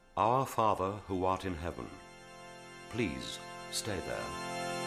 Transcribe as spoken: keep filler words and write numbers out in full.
Our Father who art in heaven. Please stay there.